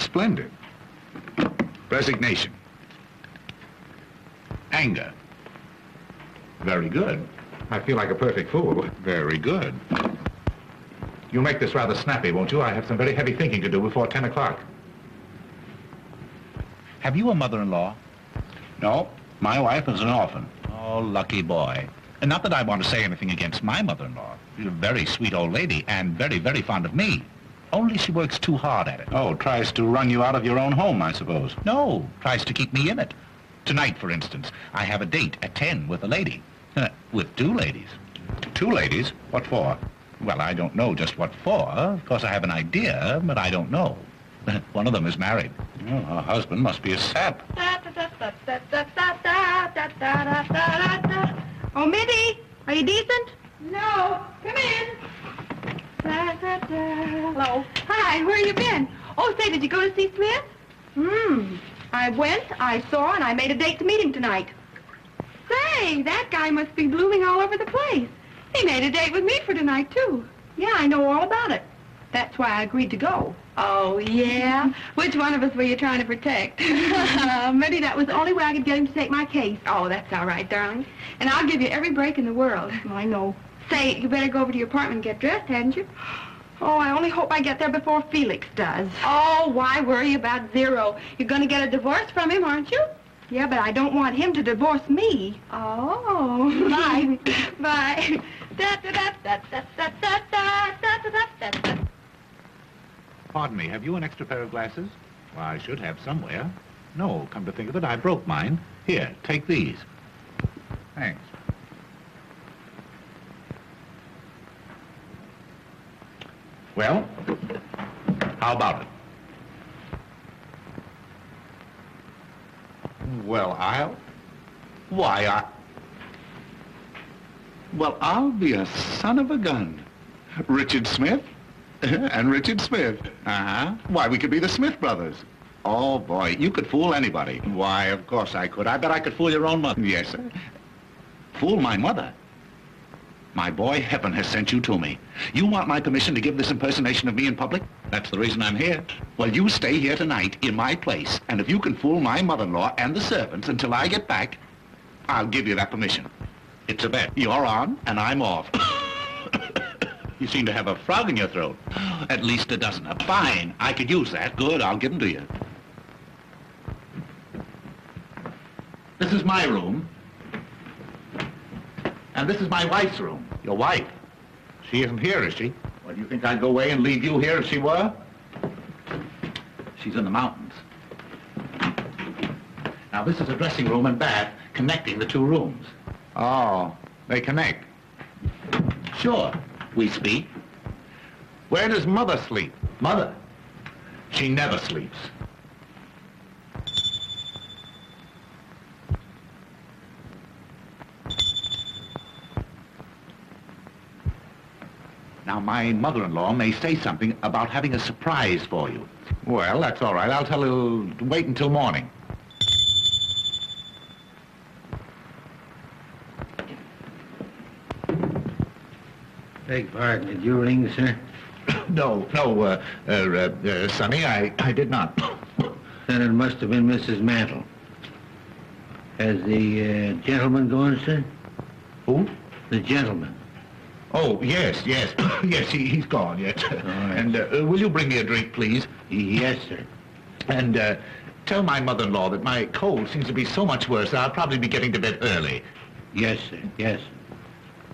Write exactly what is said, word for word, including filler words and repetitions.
Splendid. Resignation. Anger. Very good. I feel like a perfect fool. Very good. You'll make this rather snappy, won't you? I have some very heavy thinking to do before ten o'clock. Have you a mother-in-law? No. My wife is an orphan. Oh, lucky boy. And not that I want to say anything against my mother-in-law. She's a very sweet old lady and very, very fond of me. Only she works too hard at it. Oh, tries to run you out of your own home, I suppose. No, tries to keep me in it. Tonight, for instance, I have a date at ten with a lady. With two ladies. Two ladies? What for? Well, I don't know just what for. Of course, I have an idea, but I don't know. One of them is married. Oh, her husband must be a sap. Oh, Minnie, are you decent? No. Come in. Hello. Hi, where you been? Oh, say, did you go to see Smith? Hmm. I went, I saw, and I made a date to meet him tonight. Say, that guy must be blooming all over the place. He made a date with me for tonight, too. Yeah, I know all about it. That's why I agreed to go. Oh, yeah? Which one of us were you trying to protect? Maybe that was the only way I could get him to take my case. Oh, that's all right, darling. And I'll give you every break in the world. I know. Say, you better go over to your apartment and get dressed, hadn't you? Oh, I only hope I get there before Felix does. Oh, why worry about Zero? You're going to get a divorce from him, aren't you? Yeah, but I don't want him to divorce me. Oh. Bye. Bye. Pardon me, have you an extra pair of glasses? Well, I should have somewhere. No, come to think of it, I broke mine. Here, take these. Thanks. Well, how about it? Well, I'll... Why, I... Well, I'll be a son of a gun. Richard Smith and Richard Smith. Uh-huh. Why, we could be the Smith brothers. Oh, boy, you could fool anybody. Why, of course I could. I bet I could fool your own mother. Yes, sir. Fool my mother? My boy, heaven has sent you to me. You want my permission to give this impersonation of me in public? That's the reason I'm here. Well, you stay here tonight in my place, and if you can fool my mother-in-law and the servants until I get back, I'll give you that permission. It's a bet. You're on, and I'm off. You seem to have a frog in your throat. At least a dozen. Fine. I could use that. Good. I'll give them to you. This is my room. And this is my wife's room. Your wife? She isn't here, is she? Well, do you think I'd go away and leave you here if she were? She's in the mountains. Now, this is a dressing room and bath connecting the two rooms. Oh, they connect? Sure. We speak. Where does Mother sleep? Mother? She never sleeps. Now, my mother-in-law may say something about having a surprise for you. Well, that's all right. I'll tell her to wait until morning. Beg pardon, did you ring, sir? No, no, uh, uh, uh, Sonny, I, I did not. Then it must have been Missus Mantle. Has the uh, gentleman gone, sir? Who? The gentleman. Oh, yes, yes. Yes, he, he's gone, yes. All right. And uh, will you bring me a drink, please? Yes, sir. And uh, tell my mother-in-law that my cold seems to be so much worse that I'll probably be getting to bed early. Yes, sir. Yes, sir.